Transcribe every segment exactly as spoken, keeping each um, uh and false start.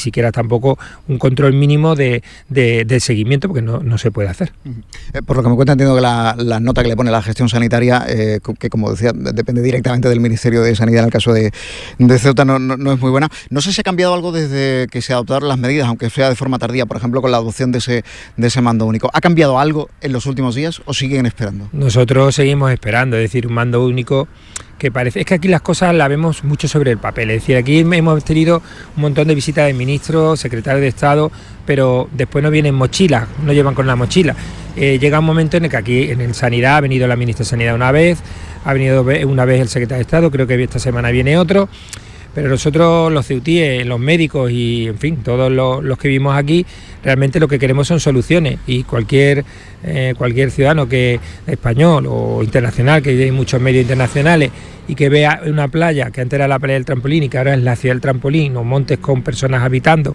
siquiera tampoco un control mínimo de, de, de seguimiento, porque no, no se puede hacer. Eh, por lo que me cuenta, entiendo que la, la nota que le pone la gestión sanitaria, eh, que como decía, depende directamente del Ministerio de Sanidad en el caso de, de Ceuta, no, no, no es muy buena. No sé si ha cambiado algo desde que se adoptaron las medidas, aunque sea de forma tardía, por ejemplo, con la adopción de ese, de ese mando único. ¿Ha cambiado algo en los últimos días o siguen esperando? Nosotros seguimos esperando, es decir, un mando único que parece... Es que aquí las cosas las vemos mucho sobre el papel, es decir, aquí hemos tenido un montón de visitas de ministros, secretarios de Estado, pero después no vienen mochilas, no llevan con la mochila. Eh, llega un momento en el que aquí en Sanidad ha venido la ministra de Sanidad una vez, ha venido una vez el secretario de Estado, creo que esta semana viene otro, pero nosotros los ceutíes, los médicos y en fin, todos los, los que vivimos aquí, realmente lo que queremos son soluciones, y cualquier eh, cualquier ciudadano que español o internacional, que hay muchos medios internacionales, y que vea una playa que antes era la playa del trampolín y que ahora es la ciudad del trampolín, o montes con personas habitando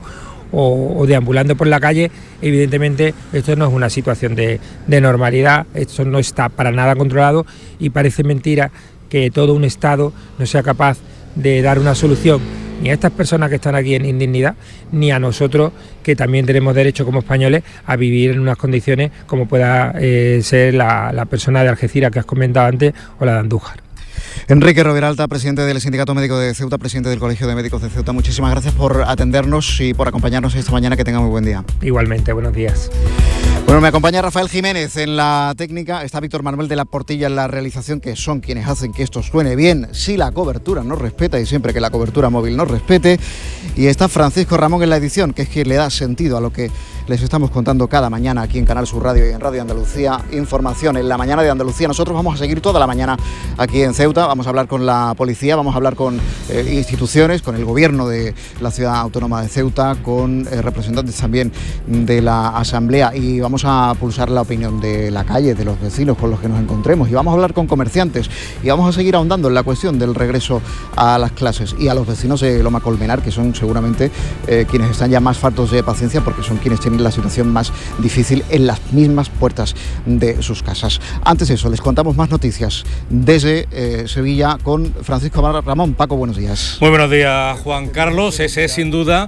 o, o deambulando por la calle, evidentemente esto no es una situación de, de normalidad, esto no está para nada controlado, y parece mentira que todo un Estado no sea capaz de dar una solución ni a estas personas que están aquí en indignidad, ni a nosotros, que también tenemos derecho como españoles a vivir en unas condiciones como pueda eh, ser la, la persona de Algeciras que has comentado antes, o la de Andújar. Enrique Roviralta, presidente del Sindicato Médico de Ceuta, presidente del Colegio de Médicos de Ceuta, muchísimas gracias por atendernos y por acompañarnos esta mañana. Que tenga muy buen día. Igualmente, buenos días. Bueno, me acompaña Rafael Jiménez en la técnica, está Víctor Manuel de la Portilla en la realización, que son quienes hacen que esto suene bien si la cobertura nos respeta y siempre que la cobertura móvil nos respete, y está Francisco Ramón en la edición, que es quien le da sentido a lo que les estamos contando cada mañana aquí en Canal Sur Radio y en Radio Andalucía Información, en la mañana de Andalucía. Nosotros vamos a seguir toda la mañana aquí en Ceuta, vamos a hablar con la policía, vamos a hablar con eh, instituciones, con el gobierno de la ciudad autónoma de Ceuta, con eh, representantes también de la Asamblea, y vamos a pulsar la opinión de la calle, de los vecinos con los que nos encontremos, y vamos a hablar con comerciantes, y vamos a seguir ahondando en la cuestión del regreso a las clases, y a los vecinos de Loma Colmenar, que son seguramente eh, quienes están ya más fartos de paciencia, porque son quienes tienen la situación más difícil en las mismas puertas de sus casas. Antes de eso, les contamos más noticias desde eh, Sevilla con Francisco Ramón. Paco, buenos días. Muy buenos días, Juan Carlos. Ese es sin duda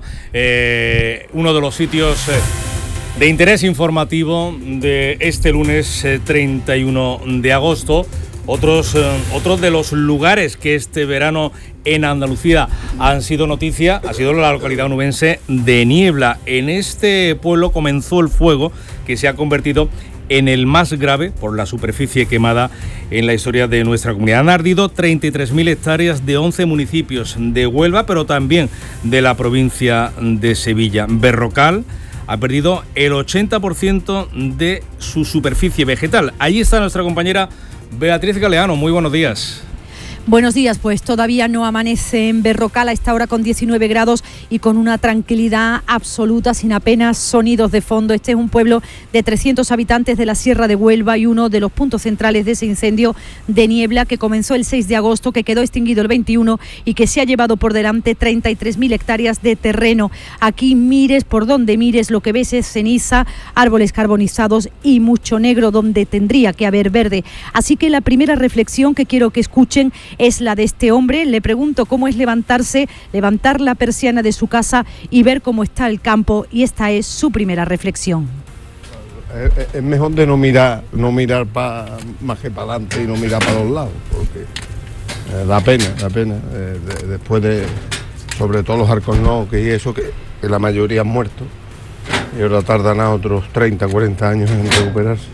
eh, uno de los sitios eh, de interés informativo de este lunes eh, treinta y uno de agosto. Otros, eh, otros de los lugares que este verano en Andalucía han sido noticia ha sido la localidad onubense de Niebla. En este pueblo comenzó el fuego que se ha convertido en el más grave por la superficie quemada en la historia de nuestra comunidad. Han ardido treinta y tres mil hectáreas de once municipios de Huelva, pero también de la provincia de Sevilla. Berrocal ha perdido el ochenta por ciento de su superficie vegetal. Allí está nuestra compañera Beatriz Galeano. Muy buenos días. Buenos días, pues todavía no amanece en Berrocal a esta hora con diecinueve grados y con una tranquilidad absoluta, sin apenas sonidos de fondo. Este es un pueblo de trescientos habitantes de la Sierra de Huelva y uno de los puntos centrales de ese incendio de Niebla que comenzó el seis de agosto, que quedó extinguido el veintiuno y que se ha llevado por delante treinta y tres mil hectáreas de terreno. Aquí mires por donde mires, lo que ves es ceniza, árboles carbonizados y mucho negro donde tendría que haber verde. Así que la primera reflexión que quiero que escuchen es la de este hombre. Le pregunto cómo es levantarse, levantar la persiana de su casa y ver cómo está el campo, y esta es su primera reflexión. Es mejor de no mirar, no mirar pa, más que para adelante y no mirar para los lados, porque eh, da pena, da pena. Eh, de, después de, sobre todo los alcornoques y eso, que, que la mayoría han muerto, y ahora tardan a otros treinta, cuarenta años en recuperarse.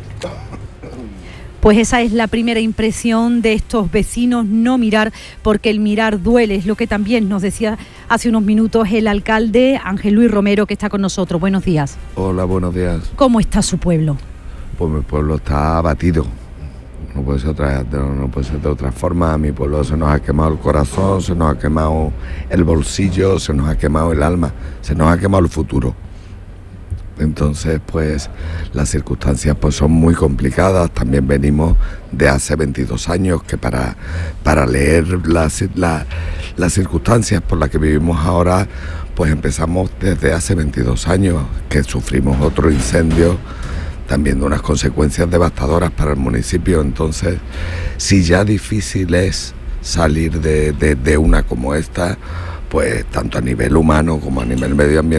Pues esa es la primera impresión de estos vecinos, no mirar, porque el mirar duele, es lo que también nos decía hace unos minutos el alcalde Ángel Luis Romero, que está con nosotros. Buenos días. Hola, buenos días. ¿Cómo está su pueblo? Pues mi pueblo está abatido, no puede ser otra, no puede ser de otra forma. A mi pueblo se nos ha quemado el corazón, se nos ha quemado el bolsillo, se nos ha quemado el alma, se nos ha quemado el futuro. Entonces, pues las circunstancias pues son muy complicadas. También venimos de hace veintidós años, que para, para leer las, la, las circunstancias por las que vivimos ahora, pues empezamos desde hace veintidós años, que sufrimos otro incendio, también de unas consecuencias devastadoras para el municipio. Entonces, si ya difícil es salir de, de, de una como esta, pues tanto a nivel humano como a nivel medioambiental,